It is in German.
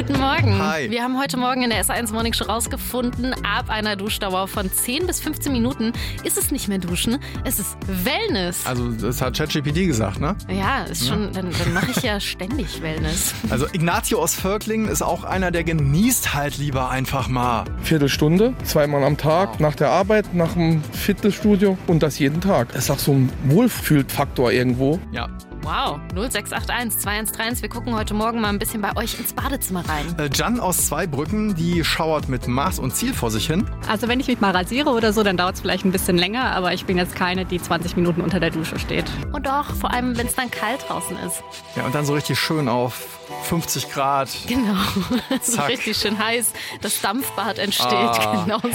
Guten Morgen. Hi. Wir haben heute Morgen in der S1 Morning Show rausgefunden, ab einer Duschdauer von 10 bis 15 Minuten ist es nicht mehr Duschen, es ist Wellness. Also das hat ChatGPT gesagt, ne? Ja, ist schon, dann mache ich ja ständig Wellness. Also Ignazio aus Völklingen ist auch einer, der genießt halt lieber einfach mal. Viertelstunde, zweimal am Tag, nach der Arbeit, nach dem Fitnessstudio und das jeden Tag. Das ist auch so ein Wohlfühlfaktor irgendwo. Ja. Wow, 0681 2131. Wir gucken heute Morgen mal ein bisschen bei euch ins Badezimmer rein. Jan aus Zweibrücken, die schauert mit Maß und Ziel vor sich hin. Also wenn ich mich mal rasiere oder so, dann dauert es vielleicht ein bisschen länger, aber ich bin jetzt keine, die 20 Minuten unter der Dusche steht. Und doch, vor allem, wenn es dann kalt draußen ist. Ja, und dann so richtig schön auf 50 Grad. Genau, so Zack. richtig schön heiß. Das Dampfbad entsteht. Genau so